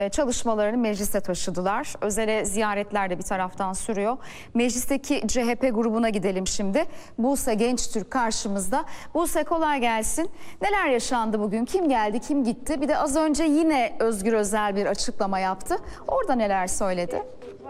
Çalışmalarını meclise taşıdılar. Özel'e ziyaretler de bir taraftan sürüyor. Meclisteki CHP grubuna gidelim şimdi. Buse Gençtürk karşımızda. Buse, kolay gelsin. Neler yaşandı bugün? Kim geldi, kim gitti? Bir de az önce yine Özgür Özel bir açıklama yaptı. Orada neler söyledi?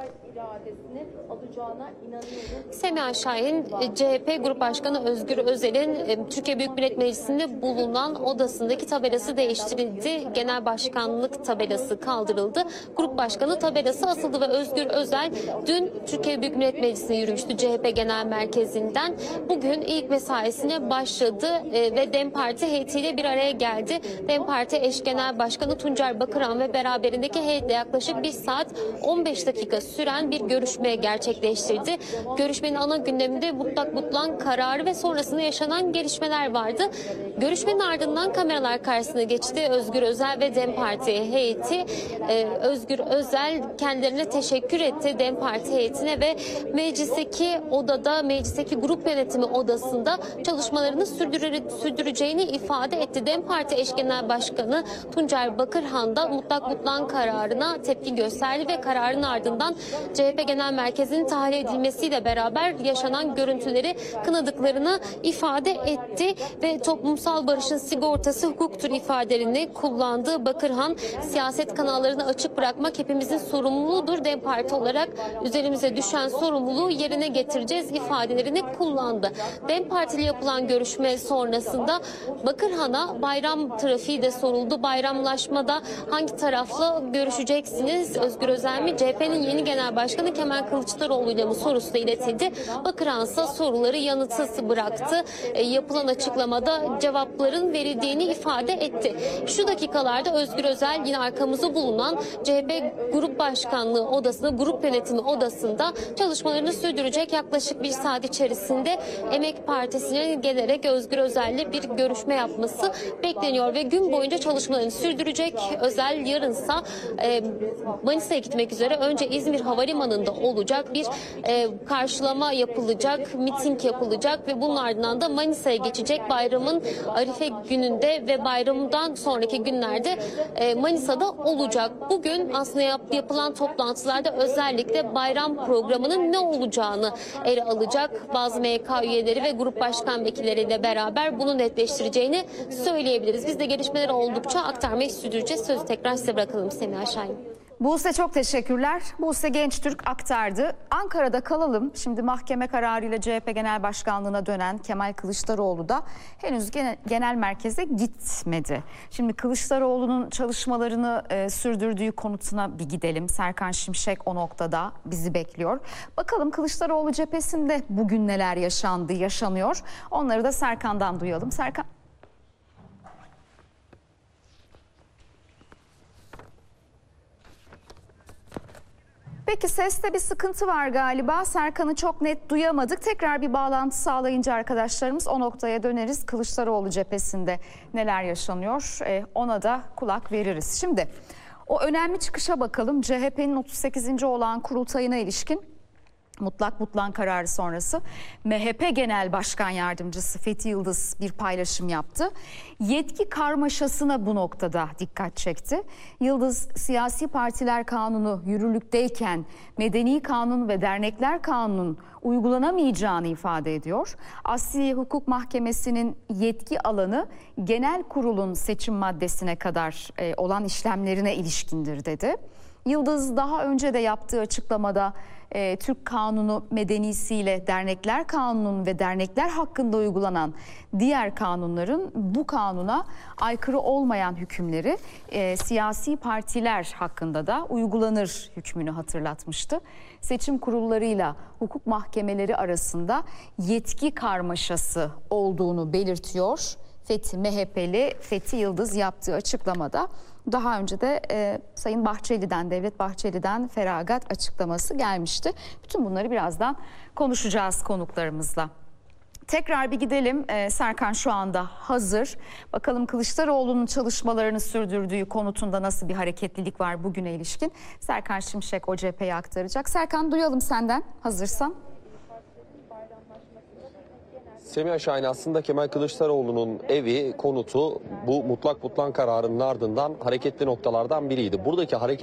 Semiha Şahin, CHP Grup Başkanı Özgür Özel'in Türkiye Büyük Millet Meclisi'nde bulunan odasındaki tabelası değiştirildi. Genel başkanlık tabelası kaldırıldı. Grup Başkanı tabelası asıldı ve Özgür Özel dün Türkiye Büyük Millet Meclisi'ne yürümüştü CHP Genel Merkezi'nden. Bugün ilk mesaisine başladı ve DEM Parti heyetiyle bir araya geldi. DEM Parti eş genel başkanı Tuncer Bakıran ve beraberindeki heyetle yaklaşık 1 saat 15 dakika süren bir görüşme gerçekleştirdi. Görüşmenin ana gündeminde mutlak butlan kararı ve sonrasında yaşanan gelişmeler vardı. Görüşmenin ardından kameralar karşısına geçti Özgür Özel ve DEM Parti heyeti. Özgür Özel kendilerine teşekkür etti DEM Parti heyetine ve meclisteki odada, meclisteki grup yönetimi odasında çalışmalarını sürdüreceğini ifade etti. DEM Parti eş genel başkanı Tuncer Bakırhan da mutlak butlan kararına tepki gösterdi ve kararın ardından CHP Genel Merkezi'nin tahliye edilmesiyle beraber yaşanan görüntüleri kınadıklarını ifade etti ve toplumsal barışın sigortası hukuktur ifadelerini kullandı. Bakırhan, siyaset kanallarını açık bırakmak hepimizin sorumluluğudur. DEM Parti olarak üzerimize düşen sorumluluğu yerine getireceğiz ifadelerini kullandı. DEM Parti ile yapılan görüşme sonrasında Bakırhan'a bayram trafiği de soruldu. Bayramlaşmada hangi tarafla görüşeceksiniz? Özgür Özel mi? CHP'nin yeni genel başkanı Kemal Kılıçdaroğlu ile mi sorusu da iletildi. Bakıran ise soruları yanıtsız bıraktı. Yapılan açıklamada cevapların verildiğini ifade etti. Şu dakikalarda Özgür Özel yine arkamızda bulunan CHP Grup Başkanlığı odasında, grup yönetimi odasında çalışmalarını sürdürecek. Yaklaşık 1 saat içerisinde Emek Partisi'ne gelerek Özgür Özel'le bir görüşme yapması bekleniyor ve gün boyunca çalışmalarını sürdürecek. Özel yarınsa Manisa'ya gitmek üzere önce İzmir Havalimanı'nda olacak, bir karşılama yapılacak, miting yapılacak ve bunun ardından da Manisa'ya geçecek. Bayramın Arife gününde ve bayramdan sonraki günlerde Manisa'da olacak. Bugün aslında yapılan toplantılarda özellikle bayram programının ne olacağını ele alacak. Bazı MYK üyeleri ve grup başkan vekilleriyle beraber bunu netleştireceğini söyleyebiliriz. Biz de gelişmeleri oldukça aktarmayı sürdüreceğiz. Sözü tekrar size bırakalım Semiha Şahin. Buse, çok teşekkürler. Buse Gençtürk aktardı. Ankara'da kalalım. Şimdi mahkeme kararıyla CHP Genel Başkanlığı'na dönen Kemal Kılıçdaroğlu da henüz genel merkeze gitmedi. Şimdi Kılıçdaroğlu'nun çalışmalarını sürdürdüğü konutuna bir gidelim. Serkan Şimşek o noktada bizi bekliyor. Bakalım Kılıçdaroğlu cephesinde bugün neler yaşandı, yaşanıyor. Onları da Serkan'dan duyalım. Serkan. Peki seste bir sıkıntı var galiba. Serkan'ı çok net duyamadık. Tekrar bir bağlantı sağlayınca arkadaşlarımız o noktaya döneriz. Kılıçdaroğlu cephesinde neler yaşanıyor ona da kulak veririz. Şimdi o önemli çıkışa bakalım. CHP'nin 38. olan kurultayına ilişkin mutlak butlan kararı sonrası MHP Genel Başkan Yardımcısı Fethi Yıldız bir paylaşım yaptı. Yetki karmaşasına bu noktada dikkat çekti. Yıldız, siyasi partiler kanunu yürürlükteyken Medeni Kanun ve Dernekler Kanunu'nun uygulanamayacağını ifade ediyor. Asliye Hukuk Mahkemesi'nin yetki alanı genel kurulun seçim maddesine kadar olan işlemlerine ilişkindir dedi. Yıldız daha önce de yaptığı açıklamada Türk Kanunu medenisiyle Dernekler Kanunu'nun ve dernekler hakkında uygulanan diğer kanunların bu kanuna aykırı olmayan hükümleri siyasi partiler hakkında da uygulanır hükmünü hatırlatmıştı. Seçim kurullarıyla hukuk mahkemeleri arasında yetki karmaşası olduğunu belirtiyor. MHP'li Fethi Yıldız yaptığı açıklamada. Daha önce de Sayın Bahçeli'den, Devlet Bahçeli'den feragat açıklaması gelmişti. Bütün bunları birazdan konuşacağız konuklarımızla. Tekrar bir gidelim. Serkan şu anda hazır. Bakalım Kılıçdaroğlu'nun çalışmalarını sürdürdüğü konutunda nasıl bir hareketlilik var bugüne ilişkin. Serkan Şimşek o cepheyi aktaracak. Serkan, duyalım senden hazırsan. Semiha Şahin, aslında Kemal Kılıçdaroğlu'nun evi, konutu bu mutlak butlan kararının ardından hareketli noktalardan biriydi. Buradaki hareket